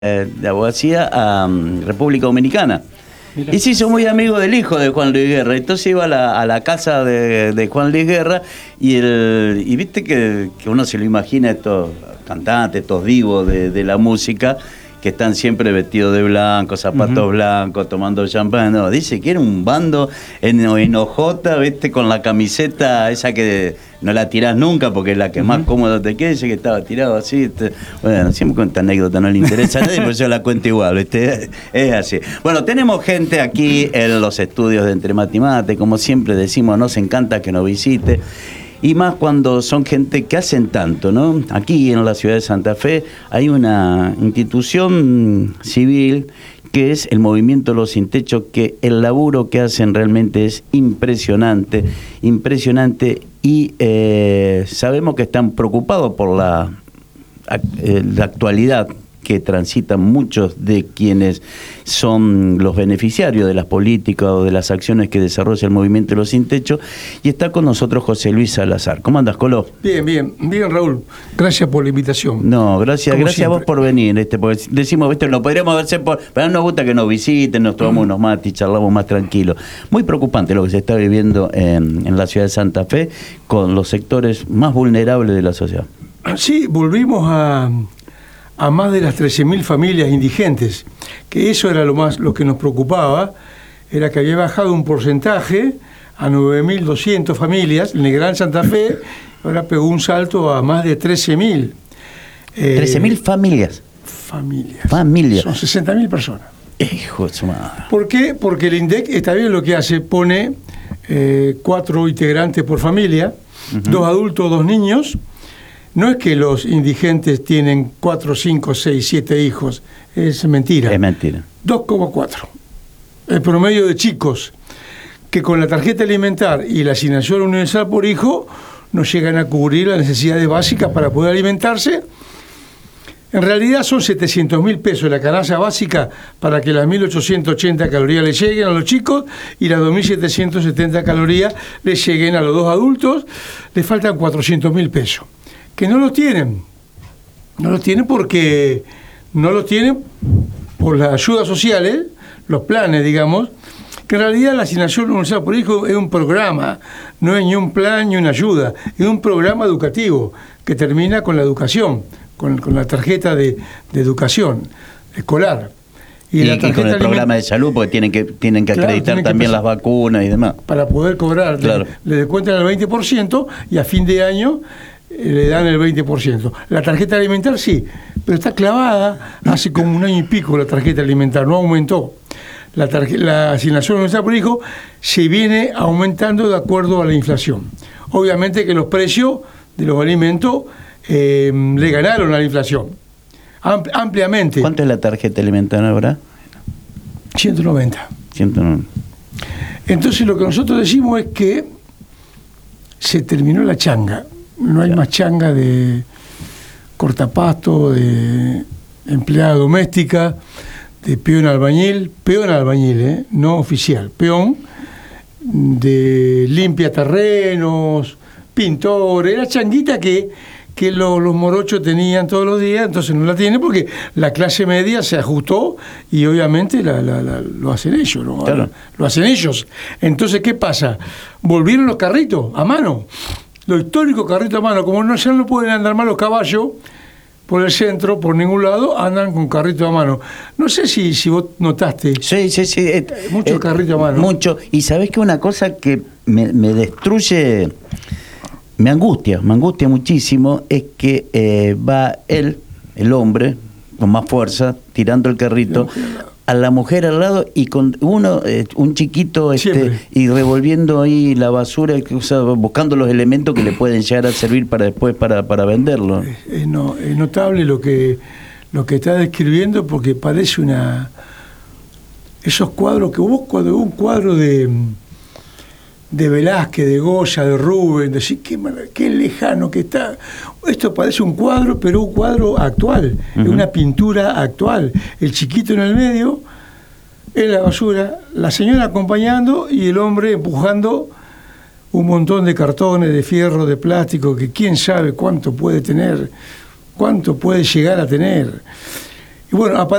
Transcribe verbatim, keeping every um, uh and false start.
de abogacía a um, República Dominicana. Mirá. Y se hizo muy amigo del hijo de Juan Luis Guerra. Entonces iba a la, a la casa de, de Juan Luis Guerra y, el, y viste que, que uno se lo imagina, estos cantantes, estos divos de, de la música, que están siempre vestidos de blanco, zapatos uh-huh. blancos, tomando champán. No, dice que era un bando en, en hojota, ¿viste? Con la camiseta esa que no la tirás nunca porque es la que uh-huh. más cómodo te queda. Dice que estaba tirado así. Este, bueno, siempre cuenta anécdota, no le interesa a nadie, pero yo la cuento igual, ¿viste? Es así. Bueno, tenemos gente aquí en los estudios de Entre Mate y Mate, como siempre decimos, nos encanta que nos visite. Y más cuando son gente que hacen tanto, ¿no? Aquí en la ciudad de Santa Fe hay una institución civil que es el Movimiento Los Sin Techo, que el laburo que hacen realmente es impresionante, impresionante, y eh, sabemos que están preocupados por la, la actualidad que transitan muchos de quienes son los beneficiarios de las políticas o de las acciones que desarrolla el Movimiento Los Sin Techo, y está con nosotros José Luis Salazar. ¿Cómo andas, Colo? Bien, bien, bien, Raúl. Gracias por la invitación. No, gracias, Como gracias siempre. a vos por venir, este, porque decimos, viste, lo podríamos hacer por, pero nos gusta que nos visiten, nos tomamos mm. unos mates y charlamos más tranquilos. Muy preocupante lo que se está viviendo en, en la ciudad de Santa Fe con los sectores más vulnerables de la sociedad. Sí, volvimos a a más de las trece mil familias indigentes, que eso era lo más lo que nos preocupaba, era que había bajado un porcentaje a nueve mil doscientas familias en el Gran Santa Fe, ahora pegó un salto a más de trece mil. Eh, ¿trece mil familias? Familias. Familias. Son sesenta mil personas. Hijo de su madre. ¿Por qué? Porque el INDEC está bien lo que hace, pone eh, cuatro integrantes por familia, uh-huh. dos adultos, dos niños. No es que los indigentes tienen cuatro, cinco, seis, siete hijos. Es mentira. Es mentira. dos coma cuatro. El promedio de chicos que con la tarjeta alimentar y la asignación universal por hijo no llegan a cubrir las necesidades básicas para poder alimentarse. En realidad son setecientos mil pesos la canasta básica para que las mil ochocientas ochenta calorías le lleguen a los chicos y las dos mil setecientas setenta calorías le lleguen a los dos adultos. Le faltan cuatrocientos mil pesos. Que no lo tienen, no lo tienen porque no lo tienen por las ayudas sociales, los planes, digamos, que en realidad la asignación universal por hijo es un programa, no es ni un plan ni una ayuda, es un programa educativo que termina con la educación, con, con la tarjeta de, de educación escolar. Y, y, la tarjeta y con el programa de salud, porque tienen que tienen que claro, acreditar tienen también que las vacunas y demás. Para poder cobrar, claro. le, le descuentan el veinte por ciento y a fin de año le dan el veinte por ciento. La tarjeta alimentar sí, pero está clavada hace como un año y pico la tarjeta alimentar, no aumentó. La, tarje- la asignación universal por hijo se viene aumentando de acuerdo a la inflación. Obviamente que los precios de los alimentos eh, le ganaron a la inflación, Ampl- ampliamente. ¿Cuánto es la tarjeta alimentar ahora? ciento noventa. ciento noventa. Entonces lo que nosotros decimos es que se terminó la changa. No hay más changa de cortapasto, de empleada doméstica, de peón albañil, peón albañil, ¿eh? No oficial, peón, de limpia terrenos, pintores, la changuita que, que lo, los morochos tenían todos los días, entonces no la tienen porque la clase media se ajustó y obviamente la, la, la, lo hacen ellos, ¿no? Claro. Lo hacen ellos. Entonces, ¿qué pasa? Volvieron los carritos a mano. Los históricos carritos a mano, como no, ya no pueden andar más los caballos por el centro, por ningún lado, andan con carritos a mano. No sé si, si vos notaste. Sí, sí, sí. Eh, mucho eh, carrito a mano. Mucho. Y sabés que una cosa que me, me destruye, me angustia, me angustia muchísimo, es que eh, va él, el hombre, con más fuerza, tirando el carrito, a la mujer al lado y con uno, eh, un chiquito, este, y revolviendo ahí la basura, o sea, buscando los elementos que le pueden llegar a servir para después para, para venderlo. Es, es, no, es notable lo que lo que está describiendo porque parece una esos cuadros que vos cuando un cuadro de de Velázquez, de Goya, de Rubén, decís qué, qué lejano que está. Esto parece un cuadro, pero un cuadro actual, uh-huh. es una pintura actual. El chiquito en el medio, en la basura, la señora acompañando y el hombre empujando un montón de cartones, de fierro, de plástico, que quién sabe cuánto puede tener, cuánto puede llegar a tener. Y bueno,